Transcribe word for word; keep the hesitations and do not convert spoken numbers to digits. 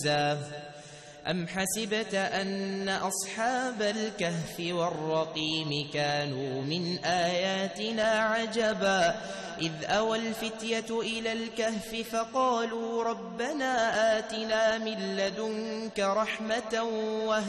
أم حسبت أن أصحاب الكهف والرقيم كانوا من آياتنا عجبا إذ أوى الفتية إلى الكهف فقالوا ربنا آتنا من لدنك رحمة وهب